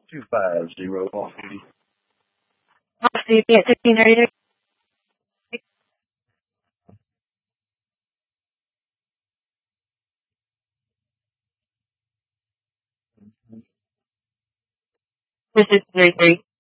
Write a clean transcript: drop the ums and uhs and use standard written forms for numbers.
250 off duty. Off duty at 16:30. This is 33.